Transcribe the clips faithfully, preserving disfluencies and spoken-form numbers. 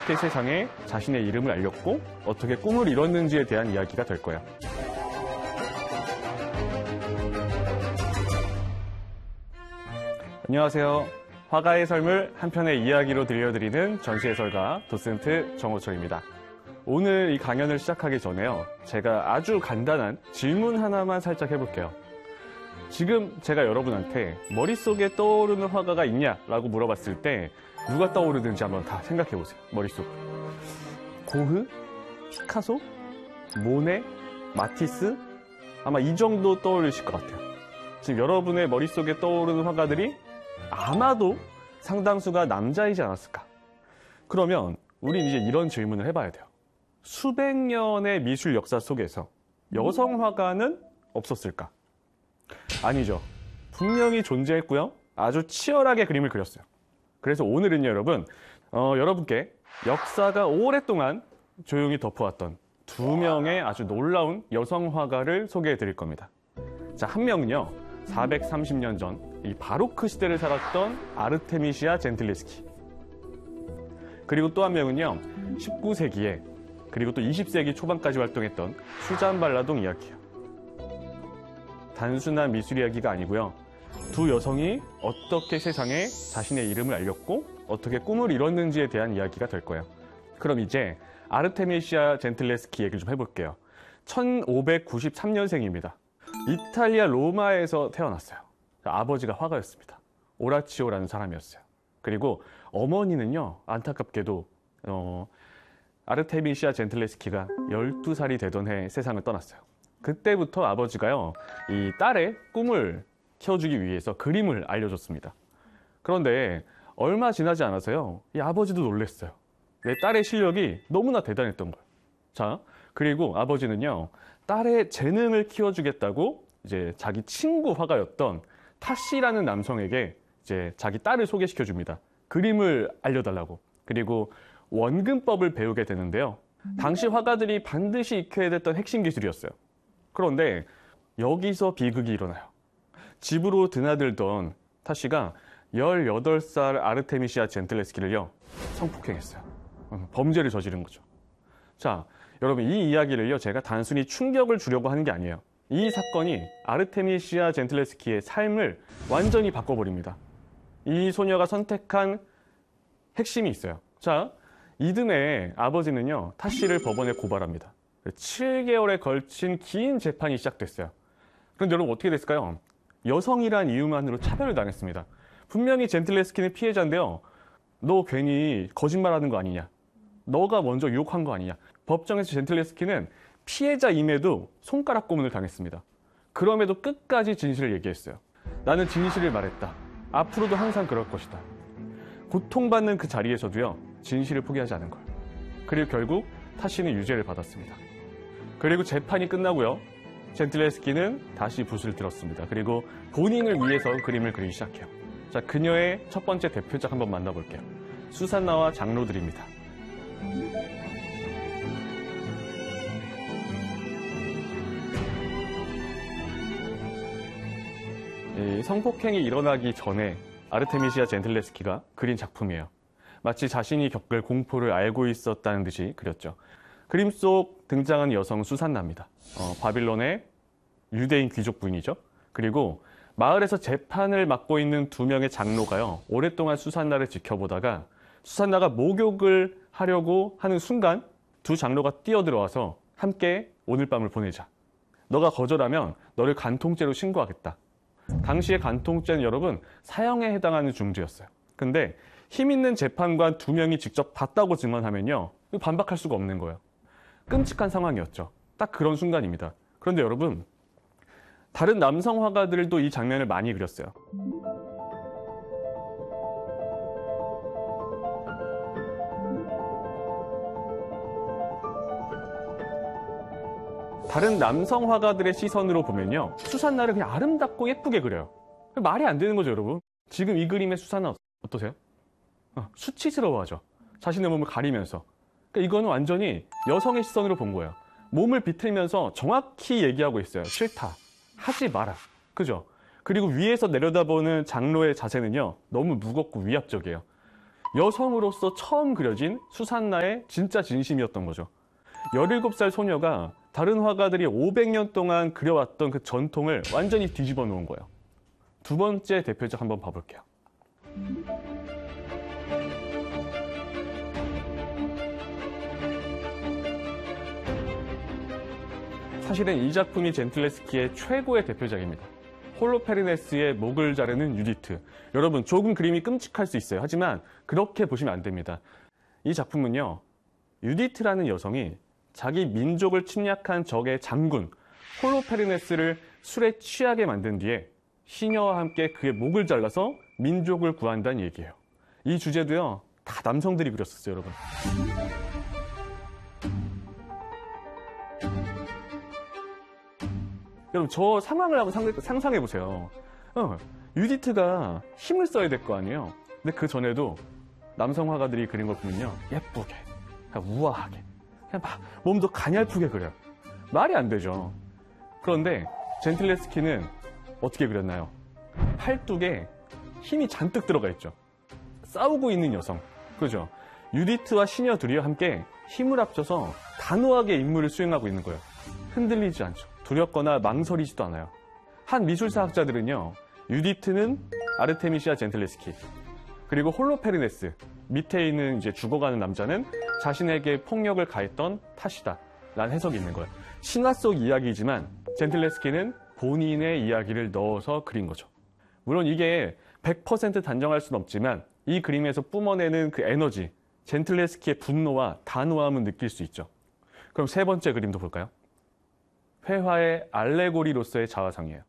어떻게 세상에 자신의 이름을 알렸고 어떻게 꿈을 이뤘는지에 대한 이야기가 될 거예요. 안녕하세요. 화가의 삶을 한편의 이야기로 들려드리는 전시해설가 도슨트 정호철입니다. 오늘 이 강연을 시작하기 전에요. 제가 아주 간단한 질문 하나만 살짝 해볼게요. 지금 제가 여러분한테 머릿속에 떠오르는 화가가 있냐라고 물어봤을 때 누가 떠오르는지 한번 다 생각해보세요. 머릿속. 고흐? 피카소? 모네? 마티스? 아마 이 정도 떠오르실 것 같아요. 지금 여러분의 머릿속에 떠오르는 화가들이 아마도 상당수가 남자이지 않았을까? 그러면 우린 이제 이런 질문을 해봐야 돼요. 수백 년의 미술 역사 속에서 여성 화가는 없었을까? 아니죠. 분명히 존재했고요. 아주 치열하게 그림을 그렸어요. 그래서 오늘은요, 여러분, 어, 여러분께 역사가 오랫동안 조용히 덮어왔던 두 명의 아주 놀라운 여성 화가를 소개해 드릴 겁니다. 자, 한 명은요, 사백삼십 년 전 이 바로크 시대를 살았던 아르테미시아 젠틀레스키. 그리고 또 한 명은요, 십구 세기에 그리고 또 이십 세기 초반까지 활동했던 수잔 발라동 이야기예요. 단순한 미술 이야기가 아니고요. 두 여성이 어떻게 세상에 자신의 이름을 알렸고 어떻게 꿈을 이뤘는지에 대한 이야기가 될 거예요. 그럼 이제 아르테미시아 젠틀레스키 얘기를 좀 해볼게요. 천오백구십삼 년생입니다. 이탈리아 로마에서 태어났어요. 아버지가 화가였습니다. 오라치오라는 사람이었어요. 그리고 어머니는요, 안타깝게도 어, 아르테미시아 젠틀레스키가 열두 살이 되던 해 세상을 떠났어요. 그때부터 아버지가요, 이 딸의 꿈을 키워주기 위해서 그림을 알려줬습니다. 그런데 얼마 지나지 않아서요, 이 아버지도 놀랐어요. 내 딸의 실력이 너무나 대단했던 거예요. 자, 그리고 아버지는요, 딸의 재능을 키워주겠다고 이제 자기 친구 화가였던 타시라는 남성에게 이제 자기 딸을 소개시켜 줍니다. 그림을 알려달라고. 그리고 원근법을 배우게 되는데요. 당시 화가들이 반드시 익혀야 됐던 핵심 기술이었어요. 그런데 여기서 비극이 일어나요. 집으로 드나들던 타시가 열여덟 살 아르테미시아 젠틀레스키를요, 성폭행했어요. 범죄를 저지른 거죠. 자, 여러분, 이 이야기를요, 제가 단순히 충격을 주려고 하는 게 아니에요. 이 사건이 아르테미시아 젠틀레스키의 삶을 완전히 바꿔버립니다. 이 소녀가 선택한 핵심이 있어요. 자, 이듬해 아버지는요, 타시를 법원에 고발합니다. 칠 개월에 걸친 긴 재판이 시작됐어요. 그런데 여러분, 어떻게 됐을까요? 여성이란 이유만으로 차별을 당했습니다. 분명히 젠틀레스키는 피해자인데요, 너 괜히 거짓말하는 거 아니냐, 너가 먼저 유혹한 거 아니냐. 법정에서 젠틀레스키는 피해자임에도 손가락 고문을 당했습니다. 그럼에도 끝까지 진실을 얘기했어요. 나는 진실을 말했다. 앞으로도 항상 그럴 것이다. 고통받는 그 자리에서도요, 진실을 포기하지 않은 걸. 그리고 결국 타시는 유죄를 받았습니다. 그리고 재판이 끝나고요, 젠틀레스키는 다시 붓을 들었습니다. 그리고 본인을 위해서 그림을 그리기 시작해요. 자, 그녀의 첫 번째 대표작 한번 만나볼게요. 수산나와 장로들입니다. 이 성폭행이 일어나기 전에 아르테미시아 젠틀레스키가 그린 작품이에요. 마치 자신이 겪을 공포를 알고 있었다는 듯이 그렸죠. 그림 속 등장하는 여성은 수산나입니다. 어, 바빌론의 유대인 귀족 부인이죠. 그리고 마을에서 재판을 맡고 있는 두 명의 장로가요, 오랫동안 수산나를 지켜보다가 수산나가 목욕을 하려고 하는 순간 두 장로가 뛰어들어와서 함께 오늘 밤을 보내자. 너가 거절하면 너를 간통죄로 신고하겠다. 당시의 간통죄는 여러분, 사형에 해당하는 중죄였어요. 근데 힘 있는 재판관 두 명이 직접 봤다고 증언하면요, 반박할 수가 없는 거예요. 끔찍한 상황이었죠. 딱 그런 순간입니다. 그런데 여러분, 다른 남성 화가들도 이 장면을 많이 그렸어요. 다른 남성 화가들의 시선으로 보면요, 수산나를 그냥 아름답고 예쁘게 그려요. 말이 안 되는 거죠, 여러분. 지금 이 그림의 수산나 어떠세요? 어, 수치스러워하죠. 자신의 몸을 가리면서. 그러니까 이거는 완전히 여성의 시선으로 본 거예요. 몸을 비틀면서 정확히 얘기하고 있어요. 싫다. 하지 마라. 그죠? 그리고 위에서 내려다보는 장로의 자세는요, 너무 무겁고 위압적이에요. 여성으로서 처음 그려진 수산나의 진짜 진심이었던 거죠. 열일곱 살 소녀가 다른 화가들이 오백 년 동안 그려왔던 그 전통을 완전히 뒤집어 놓은 거예요. 두 번째 대표작 한번 봐볼게요. 사실은 이 작품이 젠틀레스키의 최고의 대표작입니다. 홀로페르네스의 목을 자르는 유디트. 여러분, 조금 그림이 끔찍할 수 있어요. 하지만 그렇게 보시면 안 됩니다. 이 작품은요, 유디트라는 여성이 자기 민족을 침략한 적의 장군 홀로페르네스를 술에 취하게 만든 뒤에 시녀와 함께 그의 목을 잘라서 민족을 구한다는 얘기예요. 이 주제도요, 다 남성들이 그렸었어요, 여러분. 여러분, 저 상황을 하고 상상해 보세요. 어, 유디트가 힘을 써야 될 거 아니에요. 근데 그 전에도 남성 화가들이 그린 걸 보면요, 예쁘게, 그냥 우아하게, 그냥 막 몸도 가냘프게 그려요. 말이 안 되죠. 그런데 젠틀레스키는 어떻게 그렸나요? 팔뚝에 힘이 잔뜩 들어가 있죠. 싸우고 있는 여성, 그죠? 유디트와 시녀 둘이 함께 힘을 합쳐서 단호하게 임무를 수행하고 있는 거예요. 흔들리지 않죠. 두렵거나 망설이지도 않아요. 한 미술사학자들은요, 유디트는 아르테미시아 젠틀레스키, 그리고 홀로페르네스, 밑에 있는 이제 죽어가는 남자는 자신에게 폭력을 가했던 탓이다 라는 해석이 있는 거예요. 신화 속 이야기이지만 젠틀레스키는 본인의 이야기를 넣어서 그린 거죠. 물론 이게 백 퍼센트 단정할 수는 없지만 이 그림에서 뿜어내는 그 에너지, 젠틀레스키의 분노와 단호함은 느낄 수 있죠. 그럼 세 번째 그림도 볼까요? 회화의 알레고리로서의 자화상이에요.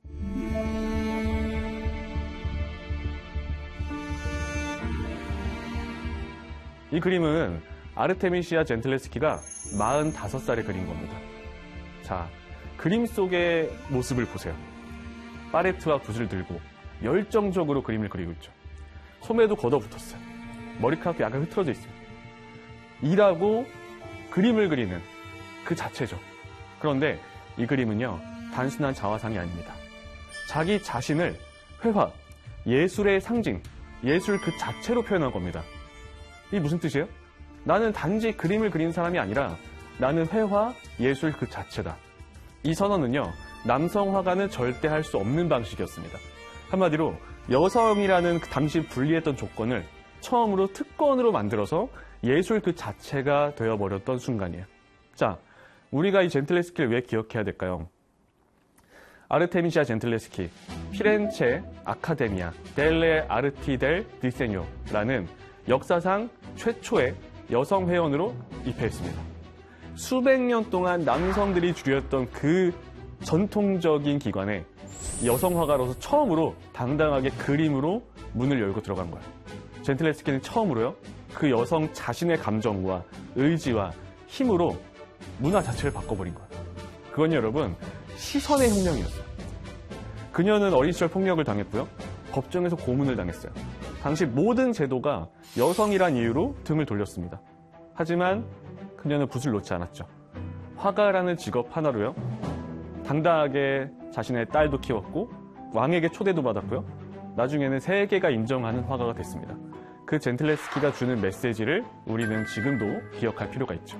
이 그림은 아르테미시아 젠틀레스키가 마흔다섯 살에 그린 겁니다. 자, 그림 속의 모습을 보세요. 파레트와 붓을 들고 열정적으로 그림을 그리고 있죠. 소매도 걷어붙었어요. 머리카락도 약간 흐트러져 있어요. 일하고 그림을 그리는 그 자체죠. 그런데 이 그림은요, 단순한 자화상이 아닙니다. 자기 자신을 회화, 예술의 상징, 예술 그 자체로 표현한 겁니다. 이게 무슨 뜻이에요? 나는 단지 그림을 그린 사람이 아니라 나는 회화, 예술 그 자체다. 이 선언은요, 남성 화가는 절대 할 수 없는 방식이었습니다. 한마디로 여성이라는 그 당시 불리했던 조건을 처음으로 특권으로 만들어서 예술 그 자체가 되어버렸던 순간이에요. 자, 우리가 이 젠틀레스키를 왜 기억해야 될까요? 아르테미시아 젠틀레스키, 피렌체 아카데미아 델레 아르티 델 디세뇨라는 역사상 최초의 여성 회원으로 입회했습니다. 수백 년 동안 남성들이 주류했던 그 전통적인 기관에 여성 화가로서 처음으로 당당하게 그림으로 문을 열고 들어간 거예요. 젠틀레스키는 처음으로요, 그 여성 자신의 감정과 의지와 힘으로 문화 자체를 바꿔버린 거예요. 그건 여러분, 시선의 혁명이었어요. 그녀는 어린 시절 폭력을 당했고요, 법정에서 고문을 당했어요. 당시 모든 제도가 여성이란 이유로 등을 돌렸습니다. 하지만 그녀는 붓을 놓지 않았죠. 화가라는 직업 하나로요, 당당하게 자신의 딸도 키웠고 왕에게 초대도 받았고요, 나중에는 세계가 인정하는 화가가 됐습니다. 그 젠틀레스키가 주는 메시지를 우리는 지금도 기억할 필요가 있죠.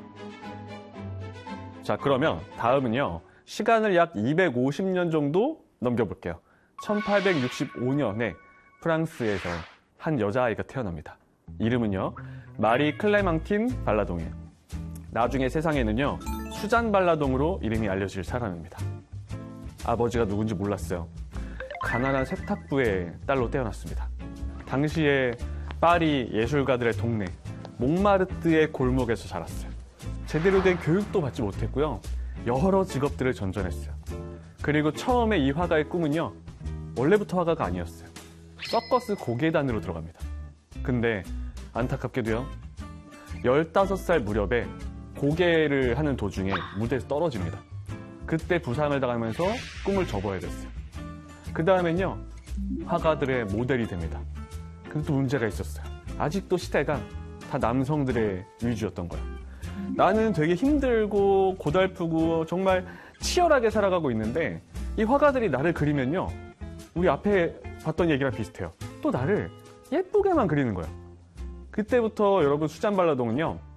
자, 그러면 다음은요, 시간을 약 이백오십 년 정도 넘겨볼게요. 천팔백육십오 년에 프랑스에서 한 여자아이가 태어납니다. 이름은요, 마리 클레망틴 발라동이에요. 나중에 세상에는요, 수잔 발라동으로 이름이 알려질 사람입니다. 아버지가 누군지 몰랐어요. 가난한 세탁부의 딸로 태어났습니다. 당시에 파리 예술가들의 동네 몽마르트의 골목에서 자랐어요. 제대로 된 교육도 받지 못했고요, 여러 직업들을 전전했어요. 그리고 처음에 이 화가의 꿈은요, 원래부터 화가가 아니었어요. 서커스 고계단으로 들어갑니다. 근데 안타깝게도요, 열다섯 살 무렵에 고개를 하는 도중에 무대에서 떨어집니다. 그때 부상을 당하면서 꿈을 접어야 됐어요. 그 다음엔요, 화가들의 모델이 됩니다. 근데 또 문제가 있었어요. 아직도 시대가 다 남성들의 위주였던 거예요. 나는 되게 힘들고 고달프고 정말 치열하게 살아가고 있는데 이 화가들이 나를 그리면요, 우리 앞에 봤던 얘기랑 비슷해요. 또 나를 예쁘게만 그리는 거예요. 그때부터 여러분 수잔 발라동은요